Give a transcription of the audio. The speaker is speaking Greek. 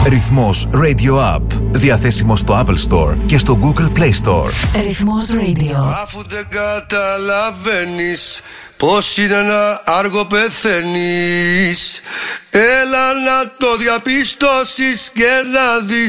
Ρυθμός Radio App. Διαθέσιμο στο Apple Store και στο Google Play Store. Ρυθμός Radio. Αφού δεν καταλαβαίνεις πως είναι ένα άργο πεθαίνεις, έλα να το διαπιστώσεις και να δεις